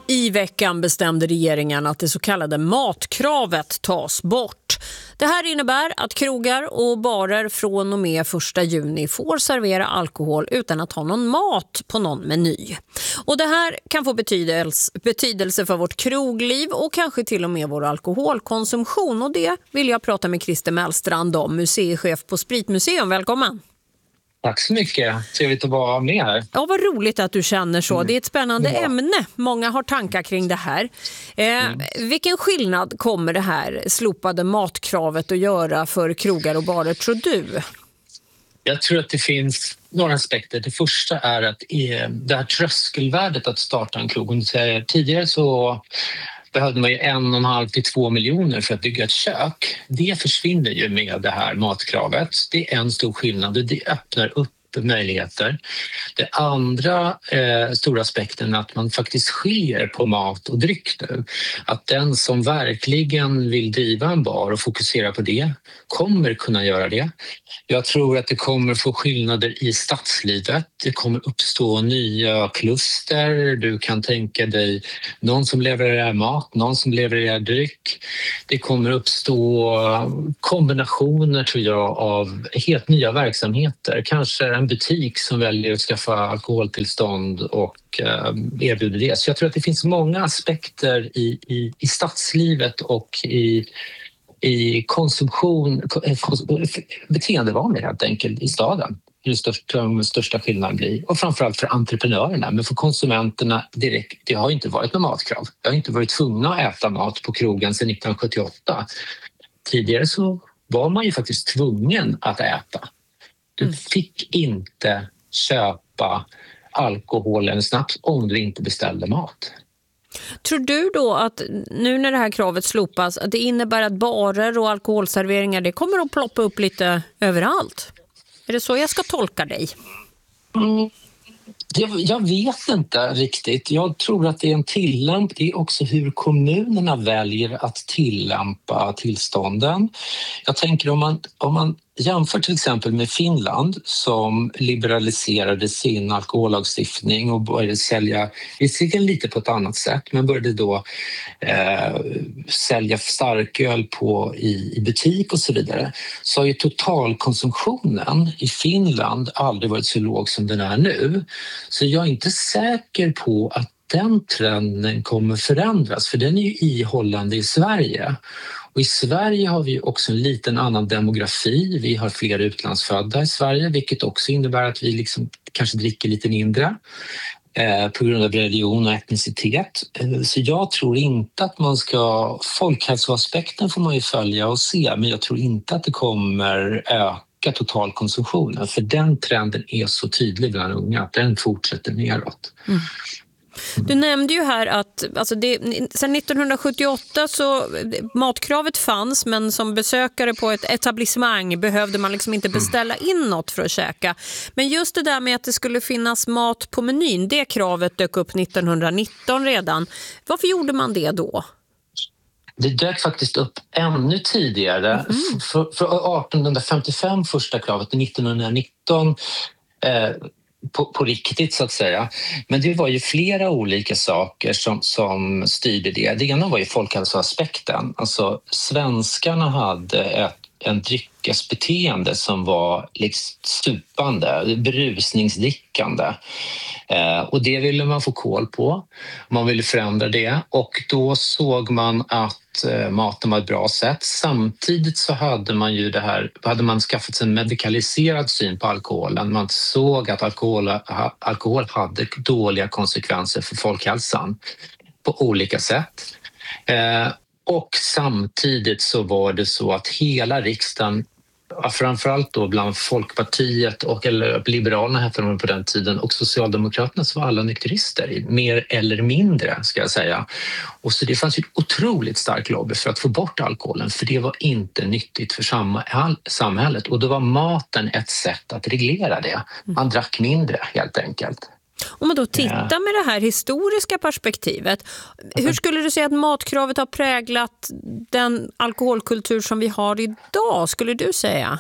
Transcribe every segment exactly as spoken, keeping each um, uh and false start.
I veckan bestämde regeringen att det så kallade matkravet tas bort. Det här innebär att krogar och barer från och med första juni får servera alkohol utan att ha någon mat på någon meny. Och det här kan få betydelse, betydelse för vårt krogliv och kanske till och med vår alkoholkonsumtion. Och det vill jag prata med Christer Mellstrand om, museichef på Spritmuseum. Välkommen! Tack så mycket. Trevligt att vara med här. Ja, vad roligt att du känner så. Det är ett spännande ja. ämne. Många har tankar kring det här. Eh, mm. Vilken skillnad kommer det här slopade matkravet att göra för krogar och barer, tror du? Jag tror att det finns några aspekter. Det första är att det här tröskelvärdet att starta en krog. Tidigare så behövde man ju en och en halv till två miljoner för att bygga ett kök. Det försvinner ju med det här matkravet. Det är en stor skillnad och det öppnar upp möjligheter. Det andra eh, stora aspekten är att man faktiskt skiljer på mat och dryck nu. Att den som verkligen vill driva en bar och fokusera på det kommer kunna göra det. Jag tror att det kommer få skillnader i stadslivet. Det kommer uppstå nya kluster. Du kan tänka dig någon som levererar mat, någon som levererar dryck. Det kommer uppstå kombinationer, tror jag, av helt nya verksamheter. Kanske en butik som väljer att skaffa alkoholtillstånd och erbjuder det. Så jag tror att det finns många aspekter i, i, i stadslivet och i i konsumtion, beteendevanor helt enkelt i staden. Det är det största, den största skillnaden blir. Och framförallt för entreprenörerna. Men för konsumenterna direkt, det har inte varit något matkrav. Jag har inte varit tvungna att äta mat på krogen sedan nittonhundrasjuttioåtta. Tidigare så var man ju faktiskt tvungen att äta. Du fick inte köpa alkohol eller snaps om du inte beställde mat. Tror du då att nu när det här kravet slopas att det innebär att barer och alkoholserveringar det kommer att ploppa upp lite överallt? Är det så jag ska tolka dig? Mm. Jag, jag vet inte riktigt. Jag tror att det är en tillämpning också hur kommunerna väljer att tillämpa tillstånden. Jag tänker om man, om man jämför till exempel med Finland som liberaliserade sin alkohollagstiftning och började sälja, visserligen lite på ett annat sätt, men började då eh, sälja starköl på, i, i butik och så vidare, så har ju totalkonsumtionen i Finland aldrig varit så låg som den är nu. Så jag är inte säker på att den trenden kommer förändras, för den är ju ihållande i Sverige. Och i Sverige har vi också en liten annan demografi. Vi har fler utlandsfödda i Sverige, vilket också innebär att vi liksom kanske dricker lite mindre eh, på grund av religion och etnicitet. Eh, så jag tror inte att man ska... Folkhälsoaspekten får man ju följa och se, men jag tror inte att det kommer öka totalkonsumtionen. För den trenden är så tydlig bland unga att den fortsätter neråt. Mm. Du nämnde ju här att alltså det, sedan nittonhundrasjuttioåtta så matkravet fanns, men som besökare på ett etablissemang behövde man liksom inte beställa in något för att käka. Men just det där med att det skulle finnas mat på menyn, det kravet dök upp nittonhundranitton redan. Varför gjorde man det då? Det dök faktiskt upp ännu tidigare. Mm. För, för artonhundrafemtiofem första kravet, nittonhundranitton eh, På, på riktigt så att säga. Men det var ju flera olika saker som, som styrde det. Det ena var ju folkhälsoaspekten. Alltså svenskarna hade ett, en dryckesbeteende som var liksom supande, berusningsdrickande. Eh, och det ville man få koll på. Man ville förändra det. Och då såg man att maten var ett bra sätt. Samtidigt så hade man ju det här, hade man skaffat sig en medikaliserad syn på alkoholen. Man såg att alkohol, alkohol hade dåliga konsekvenser för folkhälsan på olika sätt. Eh, och samtidigt så var det så att hela riksdagen, framförallt då bland Folkpartiet och eller Liberalerna hette de på den tiden, och Socialdemokraterna, så var alla nykterister, mer eller mindre ska jag säga. Och så det fanns ju ett otroligt stark lobby för att få bort alkoholen, för det var inte nyttigt för samhället, och då var maten ett sätt att reglera det. Man drack mindre helt enkelt. Om man då tittar med det här historiska perspektivet, hur skulle du säga att matkravet har präglat den alkoholkultur som vi har idag, skulle du säga?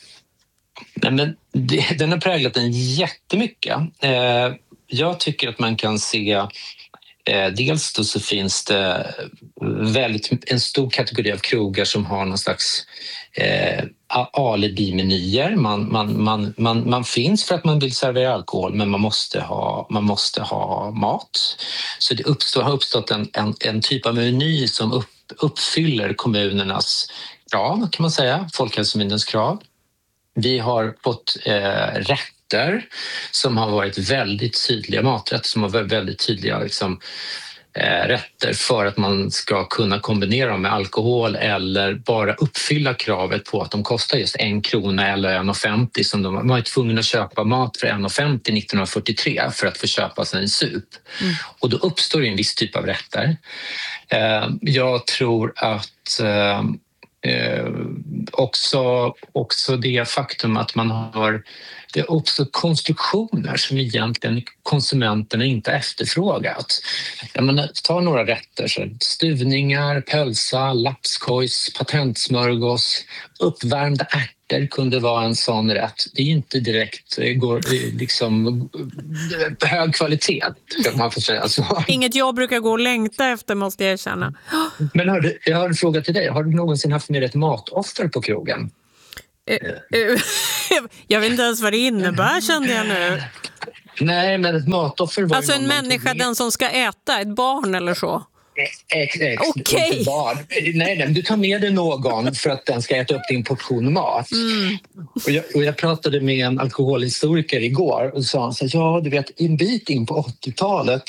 Nej, men det, den har präglat den jättemycket. Eh, jag tycker att man kan se Eh, dels då så finns det väldigt, en stor kategori av krogar som har någon slags eh, alibi-menyer. Man, man, man, man, man finns för att man vill servera alkohol, men man måste ha, man måste ha mat. Så det uppstår, har uppstått en, en, en typ av meny som upp, uppfyller kommunernas krav, kan man säga, Folkhälsomyndighetens krav. Vi har fått eh, rätter som har varit väldigt tydliga, maträtter som har varit väldigt tydliga liksom, eh, rätter för att man ska kunna kombinera dem med alkohol eller bara uppfylla kravet på att de kostar just en krona eller en femtio. Som de man var tvungna att köpa mat för en femtio nittonhundrafyrtiotre för att få köpa sig en sup. Mm. Och då uppstår en viss typ av rätter. Eh, jag tror att eh, Eh, också, också det faktum att man har det är också konstruktioner som egentligen konsumenterna inte efterfrågat. Jag menar, ta några rätter, så stuvningar, pölsa, lapskojs, patentsmörgås, uppvärmda ärtor kunde vara en sån rätt. Det är inte direkt går, liksom, hög kvalitet, kan man får säga så. Inget jag brukar gå och längta efter, måste jag erkänna. Men hörde, jag har en fråga till dig. Har du någonsin haft med ett matoffer på krogen? Jag vet inte ens vad det innebär, kände jag nu. Nej, men ett matoffer var alltså en människa, den som ska äta, ett barn eller så. Ex, ex, Okej. Okay. Nej, nej, du tar med dig någon för att den ska äta upp din portion mat. Mm. Och, jag, och jag pratade med en alkoholhistoriker igår och sa så här, ja, du vet, en bit in på åttiotalet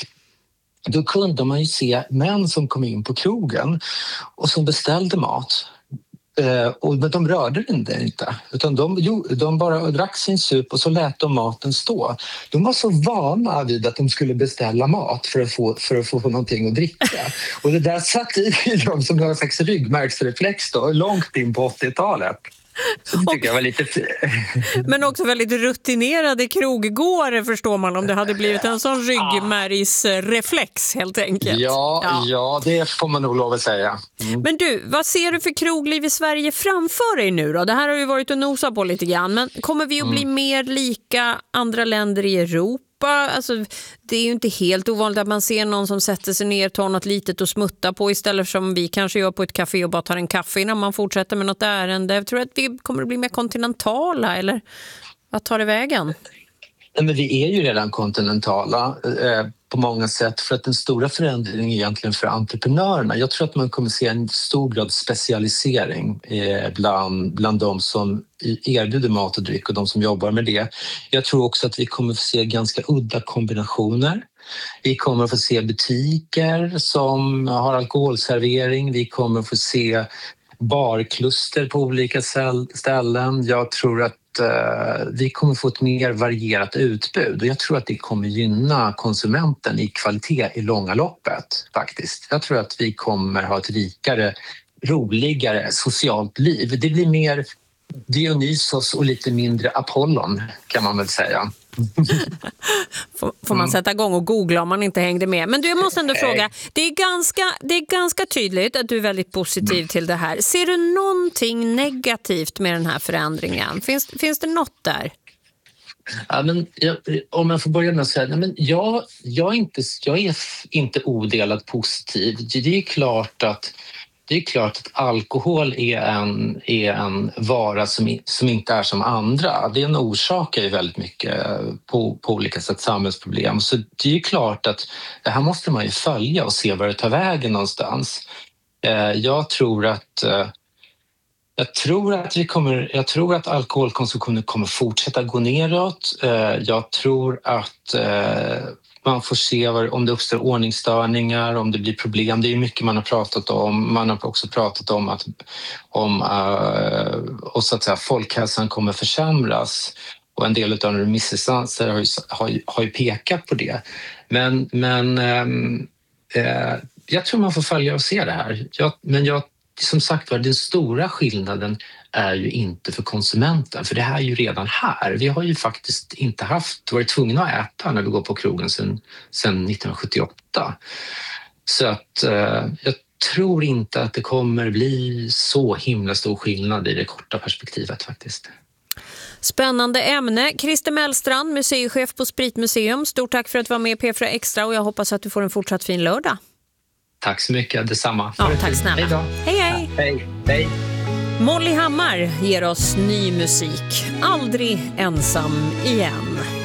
då kunde man ju se män som kom in på krogen och som beställde mat. Eh, och, men de rörde den inte, utan de, jo, de bara drack sin sup och så lät de maten stå. De var så vana vid att de skulle beställa mat för att få, för att få någonting att dricka. Och det där satt i dem som någon slags ryggmärgsreflex då, långt in på åttiotalet. Det tycker jag var lite... Men också väldigt rutinerade kroggåare, förstår man, om det hade blivit en sån ryggmärgsreflex helt enkelt. Ja, ja. ja, det får man nog lov att säga. Mm. Men du, vad ser du för krogliv i Sverige framför dig nu då? Det här har ju varit att nosa på lite grann, men kommer vi att bli mm. mer lika andra länder i Europa? Alltså, det är ju inte helt ovanligt att man ser någon som sätter sig ner, tar något litet och smuttar på istället för som vi kanske gör på ett café och bara tar en kaffe innan man fortsätter med något ärende. Jag tror att vi kommer att bli mer kontinentala, eller vad tar det vägen? Men vi är ju redan kontinentala eh, på många sätt, för att den stora förändringen är egentligen för entreprenörerna. Jag tror att man kommer se en stor grad specialisering eh, bland, bland de som erbjuder mat och dryck och de som jobbar med det. Jag tror också att vi kommer få se ganska udda kombinationer. Vi kommer få se butiker som har alkoholservering. Vi kommer få se barkluster på olika ställen. Jag tror att uh, vi kommer få ett mer varierat utbud och jag tror att det kommer gynna konsumenten i kvalitet i långa loppet faktiskt. Jag tror att vi kommer ha ett rikare, roligare socialt liv. Det blir mer Dionysos och lite mindre Apollon, kan man väl säga. Får, får man sätta igång och googla om man inte hängde med. Men du, jag måste ändå fråga, det är ganska, det är ganska tydligt att du är väldigt positiv till det här. Ser du någonting negativt med den här förändringen? Finns, finns det något där? Ja, men jag, om jag får börja med att säga, nej, men jag, jag, är inte, jag är inte odelat positiv. Det är klart att Det är klart att alkohol är en, är en vara som, som inte är som andra. Det är en orsakar ju väldigt mycket på, på olika sätt samhällsproblem. Så det är klart att det här måste man ju följa och se var det tar vägen någonstans. Jag tror att, jag tror att, vi kommer, jag tror att alkoholkonsumtionen kommer fortsätta gå neråt. Jag tror att man får se om det uppstår ordningsstörningar, om det blir problem. Det är mycket man har pratat om. Man har också pratat om att om, uh, och så att säga, folkhälsan kommer försämras. Och en del av remissinstanser har ju, har, har ju pekat på det. Men, men um, uh, jag tror man får följa och se det här. Jag, men jag, som sagt var, den stora skillnaden är ju inte för konsumenten, för det här är ju redan här. Vi har ju faktiskt inte haft, varit tvungna att äta när vi går på krogen sedan, sedan nittonhundrasjuttioåtta. Så att eh, jag tror inte att det kommer bli så himla stor skillnad i det korta perspektivet faktiskt. Spännande ämne. Christer Mellstrand, museichef på Spritmuseum. Stort tack för att du var med i P fyra Extra och jag hoppas att du får en fortsatt fin lördag. Tack så mycket, detsamma. Ja, tack snälla. Hej då. Hej, hej. Ja, hej, hej. Molly Hammar ger oss ny musik. Aldrig ensam igen.